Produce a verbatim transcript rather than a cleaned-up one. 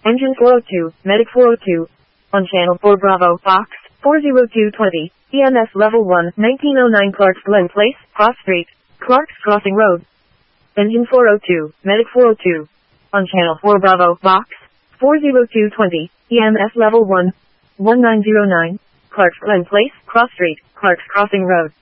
Engine four oh two, Medic four oh two. On Channel four Bravo, Box, four oh two twenty, E M S Level one, nineteen oh nine Clarks Glen Place, Cross Street, Clarks Crossing Road. Engine four oh two, Medic four oh two. On Channel four Bravo, Box, four oh two twenty, E M S Level one, nineteen oh nine, Clarks Glen Place, Cross Street, Clarks Crossing Road.